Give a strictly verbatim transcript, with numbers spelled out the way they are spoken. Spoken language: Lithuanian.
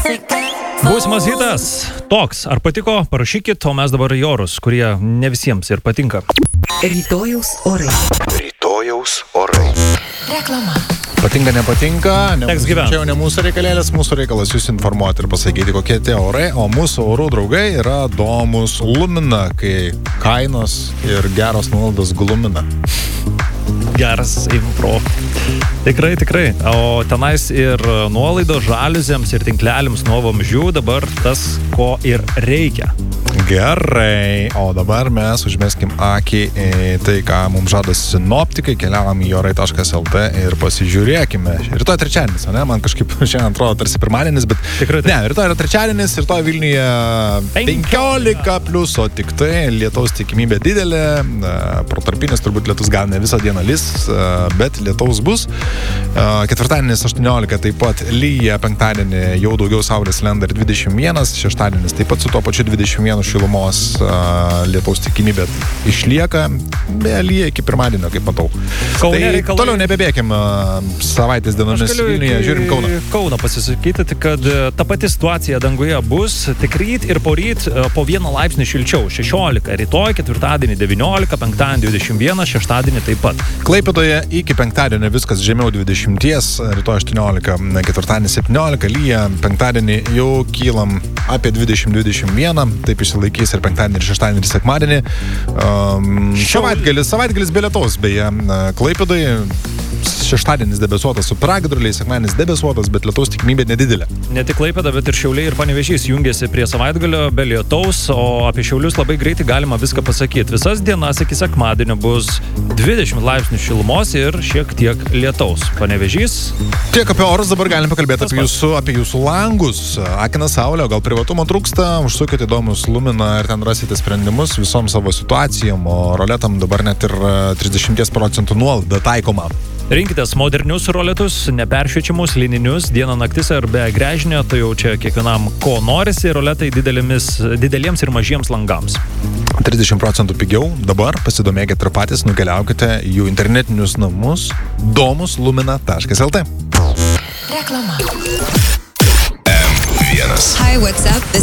Būsimas hitas toks. Ar patiko? Parašykit, o mes dabar į orus, kurie ne visiems ir patinka. Rytojaus orai. Rytojaus orai. Reklama. Patinka, nepatinka, ne, Teks gyvent. čia jau ne mūsų reikalėlis, mūsų reikalas jūs informuoti ir pasakyti, kokie tie orai, o mūsų orų draugai yra Domus Lumina, kai kainos ir geros nuolaidos glumina. Geras impro. Tikrai, tikrai. O tenais ir nuolaidos žaliuzėms ir tinkleliams nuo vamzdžių dabar tas, ko ir reikia. Gerai, o dabar mes užmeskim akį į tai, ką mums žada sinoptikai, keliavam į orai taškas el tė ir pasižiūrėkime. Rytoj trečiadienis, ne? Man kažkaip šiandien atrodo tarsi pirmadienis, bet Tikrai taip. ne, rytoj yra trečiadienis, rytoj Vilniuje penkiolika plius, o tik tai lietaus tikimybė didelė, protarpinis turbūt lietus gal ne visą dieną lis, bet lietaus bus. Ketvirtadienis aštuoniolika taip pat lyja, penktadienį jau daugiau saulės lenda ir dvidešimt vienas, šeštadienis taip pat su to pačiu dvidešimt vienas šilumos lietaus tikimybė išlieka, beje, lyja iki pirmadienio, kaip matau. Kaune Tai reikalai- toliau nebebėkim savaitės dienomis Vilniuje, žiūrim Kauną. Kauną pasisakyti, tik kad ta pati situacija danguje bus tik ryt ir poryt po vieną laipsnį šilčiau. šešiolika rytoj, ketvirtadienį devyniolika, penktadienį dvidešimt vienas, šeštadienį taip pat. Klaipėdoje iki penktadienio viskas žemiau dvidešimties, rytoj aštuoniolika, ketvirtadienį septyniolika, lyja, penktadienį jau kylam apie dvidešimt dvidešimt vieną, taip išsilaikys ir penktadienį, ir šeštadienį, ir sekmadienį. Um, savaitgalis, savaitgalis be lietaus, beje, Klaipėdoje šeštadienis debesuotas su pragiedruliais, sekmadienis debesuotas, bet lietaus tikimybė nedidelė. Ne tik Klaipėda, bet ir Šiauliai ir Panevėžys jungiasi prie savaitgalio be lietaus, o apie Šiaulius labai greitai galima viską pasakyti. Visas dienas iki sekmadienio bus dvidešimt laipsnių šilumos ir šiek tiek lietaus. Panevėžys. Tiek apie orus dabar galim pakalbėti Tas apie pats. jūsų, apie jūsų langus. Akina saulė, gal privatumo trūksta, užsukite Domus Lumina ir ten rasite sprendimus visom savo situacijom, o roletam dabar net ir trisdešimt procentų nuolaida taikoma. Rinkitės modernius roletus, neperšviečiamus, lininius, dieną naktis ar be gręžinio, tai jau čia kiekvienam ko norisi, roletai didelėmis, dideliems ir mažiems langams. trisdešimt procentų pigiau, dabar pasidomėkite ir patys, nukeliaukite į jų internetinius namus domus lumina taškas el tė. Reklama. Vienas. Hi, what's up? This